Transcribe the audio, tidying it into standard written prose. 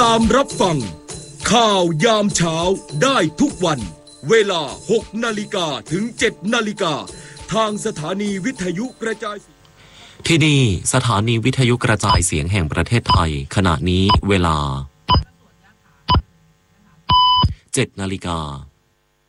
ตามรับฟังข่าวยามเช้าได้ทุกวันเวลา 6 นาฬิกาถึง 7 นาฬิกาทางสถานีวิทยุกระจายที่นี่สถานีวิทยุกระจายเสียงแห่งประเทศไทยขณะนี้เวลา 7 นาฬิกา